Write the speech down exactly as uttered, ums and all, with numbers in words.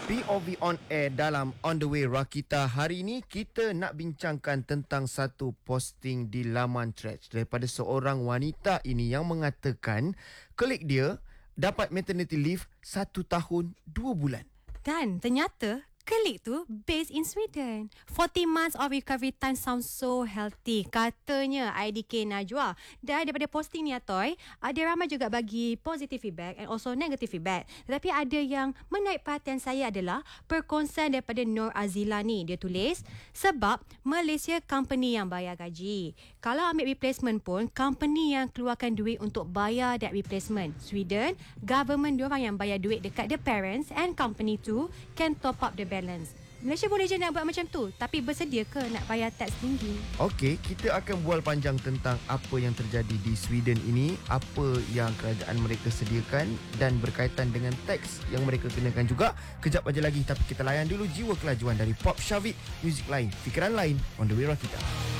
P O V on air dalam On The Way Rakita. Hari ini kita nak bincangkan tentang satu posting di laman Threads daripada seorang wanita ini yang mengatakan kolik dia dapat maternity leave satu tahun dua bulan. Dan ternyata Klik tu based in Sweden. forty months of recovery time sounds so healthy, katanya I D K Najwa. Dan daripada posting ni Atoy, ada ramai juga bagi positive feedback and also negative feedback. Tetapi ada yang menaik perhatian saya adalah perkongsian daripada Nur Azila ni. Dia tulis, sebab Malaysia company yang bayar gaji. Kalau ambil replacement pun, company yang keluarkan duit untuk bayar that replacement. Sweden, government diorang yang bayar duit dekat the parents, and company tu can top up the balance. Malaysia boleh je nak buat macam tu, tapi bersedia ke nak bayar tax tinggi? Okey, kita akan bual panjang tentang apa yang terjadi di Sweden ini, apa yang kerajaan mereka sediakan dan berkaitan dengan tax yang mereka kenakan juga. Kejap aja lagi, tapi kita layan dulu jiwa kelajuan dari Pop Shavit, muzik lain, fikiran lain, On The Way Rakita.